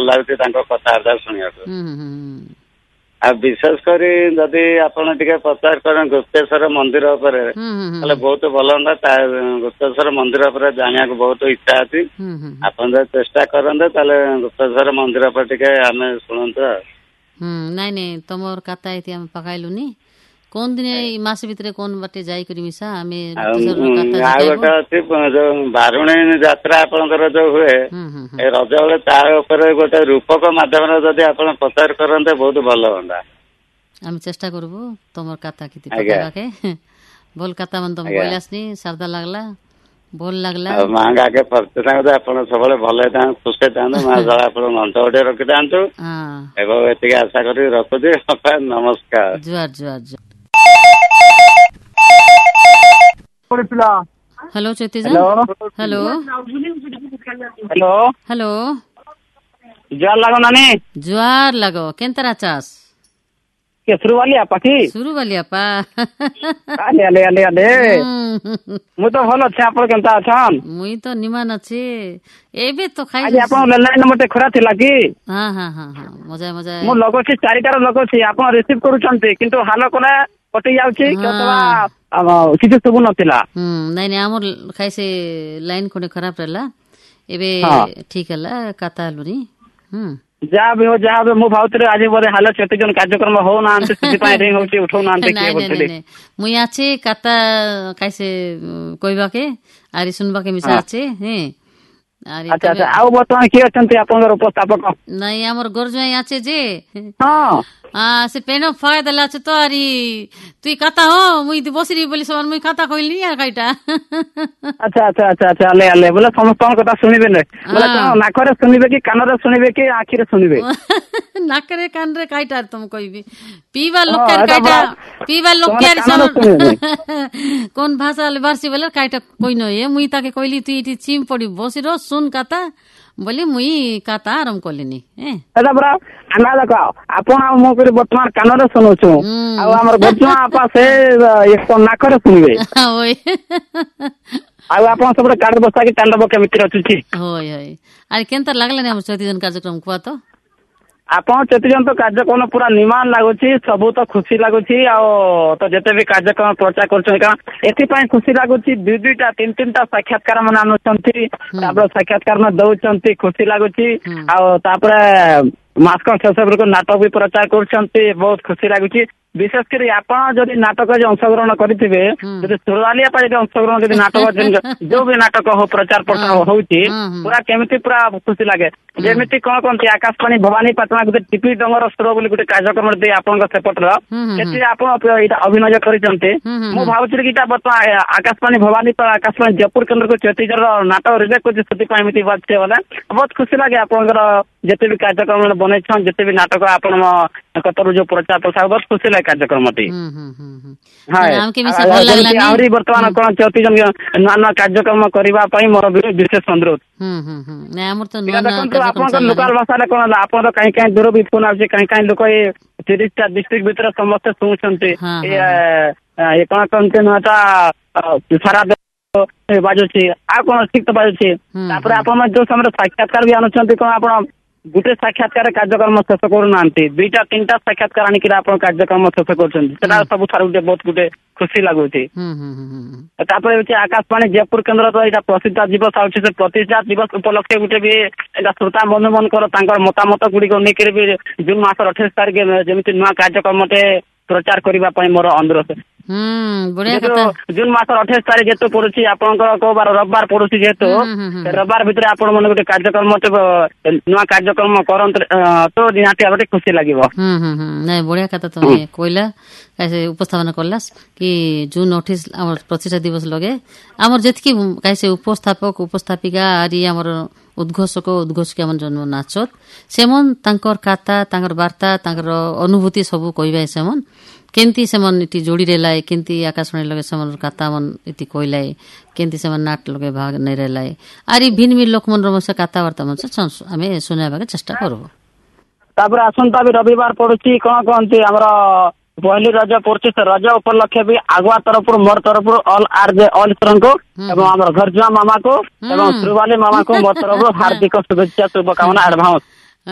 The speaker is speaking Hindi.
ଭଲ ଲାଗୁଛି ତାଙ୍କ କଥାବାର୍ତ୍ତା ଶୁଣିବାକୁ। ଆଉ ବିଶେଷ କରି ଯଦି ଆପଣ ଟିକେ ପ୍ରଚାର କରେं ଗୁପ୍ତେଶ୍ୱର ମନ୍ଦିର ଉପରେ ତାହେଲେ ବହୁତ ଭଲ ହୁଅନ୍ତା। ଗୁପ୍ତେଶ୍ୱର ମନ୍ଦିର ଉପରେ ଜାଣିବାକୁ ବହୁତ ଇଚ୍ଛା ଅଛି। ଆପଣ ଯଦି ଚେଷ୍ଟା କରନ୍ତେ ତାହେଲେ ଗୁପ୍ତେଶ୍ୱର ମନ୍ଦିର ଉପରେ ଟିକେ ଆମେ ଶୁଣନ୍ତୁ ଆଉ। ନାଇଁ ନାଇଁ ତମର କଥା ଏଠି ଆମେ ପକାଇଲୁନି কোন দিনে এই মাস ভিতরে কোন বাটে যাই করি মিশা আমি ଆଉ ଗୋଟେ ଅଛି ଯୋଉ ବାରୁଣୀ ଯାତ୍ରା ଆପଣଙ୍କର ଯୋଉ ହୁଏ ଏ ରଜ ବେଳେ ତା ଉପରେ ଗୋଟେ ରୂପକ ମାଧ୍ୟମରେ ଯଦି ଆପଣ ପ୍ରଚାର କରନ୍ତେ ବହୁତ ଭଲ ହୁଅନ୍ତା। আমি চেষ্টা করবো তোমার কথা কিতি পকাকে ଭଲ କଥା ମାନେ ତମେ କହିଲାସନି ଶାରଦା ଲାଗଲା ଭଲ ଲାଗଲା। ମାଙ୍କ ଆଗେ ପ୍ରତିଷ୍ଠା ଆପଣ ସବୁବେଳେ ଭଲ ହେଇଥାନ୍ତୁ ଖୁସି ହେଇଥାନ୍ତୁ ମା ଜଳା ଆପଣ ମନ୍ତ୍ର ଗୋଟେ ରଖିଥାନ୍ତୁ ଏବଂ ଏତିକି ଆଶା କରି ରଖୁଛି ନମସ୍କାର। ଜୁହାର ଜୁହାର ଜୁହାର। हेलो चेतीजन हेलो हेलो हेलो जुआर लागो नानी जुआर लगो केंतरा चास के शुरू वाली आपा आले आले आले आले मु तो भल अछि आपण केंता अछन मुई तो निमान अछि एबे तो खाइ आज आपण लाइन मते खरा थिला की हां हां हां हां मजा मजा मु लगो छी चारिटार लगो छी आपण रिसीव करूछंती किंतु हालो कोला कटि जाउछि केतवा किछु सुबु नथिला नहीं नहीं हमर खाइ से लाइन कोने खराब रहला एबे ठीक हला काता लुनी जा भी मु भाउतरे आज बोले हाल चेती जन कार्यक्रम हो ना अंत सिद्धि पाए रे होची उठो ना अंत के बोलते नहीं मुई आछे काता कैसे कहबा के आरी सुनबा के मिसा आछे हैं अच्छा अच्छा आउ बर्तमान के अछंती आपनर उपस्थापक नहीं हमर गोरजई आछे जे हां से पेनो फायदा लाछ तो आरी तुई काता हो मुई बसरी बोली समान मुई खाता कहली यार काइटा अच्छा अच्छा अच्छा अच्छा ले ले बोले समस्त कथा सुनिबे ने बोले नाकरे सुनिबे कि कानरे सुनिबे कि आखिरे सुनिबे नाकरे कान रे काइटा तुम कहबी पीवा लोकर काइटा पीवा लोकर कोन भाषा ले बारसी बोले काइटा कोइ न ए मुई ताके कहली तुई इटी चिम पड़ी बसिरो सुन काता बोले मुई काता आराम कलिनी एदा बरा आना लका आपण मो करे वर्तमान कानरे सुनोछु आ हमर गजमा आपा से एक नाकरे सुनिबे ओय आ आपण सबरे कार्ड बस्ता कि तांडव केमिति रचुची होय होय आ केनता लागला ने हमर चौथी जन कार्यक्रम कुआ तो आपण चेतीजन तो कार्यक्रम पूरा निमान लागुची सबु तो खुशी लागुची आ तो जते भी कार्यक्रम प्रचार करछन का एथि पय खुशी लागुची दुई दुईटा तीन तीनटा साक्षात्कार मन अनुचंती तापर साक्षात्कार न दउचंती खुशी लागुची आ तापर मास्कर सब को नाटक भी प्रचार करछंती बहुत खुशी लागुची विशेष करी आपण जदि नाटक जे अंशग्रहण करिथिबे जदि सुरवालिया पाए जे अंशग्रहण जदि नाटक जो भी नाटक हो प्रचार प्रसार होउची पूरा केमिति पूरा खुशी लागे जेमिति कोन कोनती आकाशवाणी भवानी पाटना गुटे टीपी डंगर स्तर बोली गुटे कार्यक्रम दे आपन सेपटर केति आपण एटा अभिनय करिसंते मु भाउछि कि ता बता आकाशवाणी भवानी पर आकाशवाणी जयपुर केंद्र को चेतीजर नाटक रिजेक्ट को सती पाए मिति बात वाला बहुत खुशी लागे आपनकर जते भी कार्यक्रम बनै छन जते भी नाटक आपण कतर जो प्रचार प्रसार बहुत खुशी लागे कार्यक्रम ती हां हमके मिसा भल लागला आउरी वर्तमान कोन चेतीजन नाना कार्यक्रम करिबा पई मोर विशेष अनुरोध नै हमर तो नाना आपन लोकल भाषा रे कोन आपन कहीं कहीं दूर भी फोन आछे कहीं कहीं लोक 30 टा डिस्ट्रिक्ट भीतर समस्त सुनछन्ते ए कोन कोन नटा सारा बाजुची आ कोन ठीक तो बाजुची तापर आपन जो समय साक्षात्कार भी अनुचंती कोन आपन गुटे साक्षात्कार कार्यक्रम शेष करू नांती दुईटा तीनटा साक्षात्कार आनी किरा आपन कार्यक्रम शेष करछन्ती सेटा सब थारु बहुत गुटे खुशी लागुची तापर होची आकाशवाणी जयपुर केंद्र तो एटा प्रतिष्ठा दिवस आउची से प्रतिष्ठा दिवस उपलक्षे गुटे भी एटा श्रोता बंधुमन कर तांकर मतामत गुडी को नेकरे भी जून मास 28 तारिख जेमिति नवा कार्यक्रम मते प्रचार करिबा पई मोर अनुरोध बढ़िया कथा जून मास 28 तारिख जेतो पड़ुची आपनकर को बार रविवार पड़ुची जेतो रविवार भितर आपन मन गुटे कार्यक्रम मते नवा कार्यक्रम करंत तो निहाती आबे खुशी लागिवो नै बढ़िया कथा तुम कोइला कैसे उपस्थापन करलास कि जून 28 हमर प्रतिष्ठा दिवस लगे हमर जेतकी कैसे उपस्थापक उपस्थापिका आरी हमर उद्घोषक उद्घोषिका मन जन्म नाचत सेमन तांकर कथा तांकर वार्ता तांकर अनुभूति सब कहबे सेमन केंती सेमन इति जोड़ी रेलाय केंती आकाशवाणी लगे सेमन कथा मन इति कहलाय केंती सेमन नाट लगे भाग नै रेलाय आरी भिन्न भिन्न लोक मन रमस कथा वार्ता मन हमें सुनाबा के चेष्टा करू तापर आसंता भी रविवार पड़ुची कोन कोनती हमरा पहली रज पड़ुची से रज उपलक्ष्य भी आगुआ तरफ मोर तरफ ऑल आरजे ऑल स्टूडेंट को एवं हमर घरजुआ मामा को एवं श्रीवाली मामा को मोर तरफ हार्दिक शुभेच्छा शुभकामना एडवांस